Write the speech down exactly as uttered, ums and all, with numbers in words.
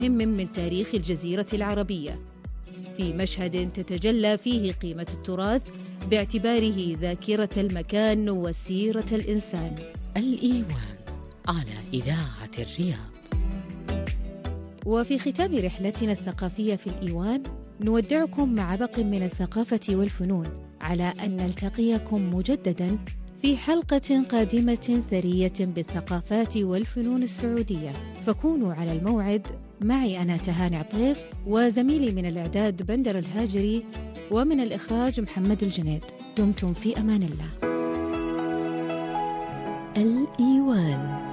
من تاريخ الجزيرة العربية، في مشهد تتجلى فيه قيمة التراث باعتباره ذاكرة المكان وسيرة الإنسان. الإيوان على إذاعة الرياض. وفي ختام رحلتنا الثقافية في الإيوان نودعكم مع بق من الثقافة والفنون، على أن نلتقيكم مجدداً في حلقة قادمة ثرية بالثقافات والفنون السعودية، فكونوا على الموعد. معي أنا تهاني عطيف، وزميلي من الإعداد بندر الهاجري، ومن الإخراج محمد الجنيد. دمتم في أمان الله. الإيوان.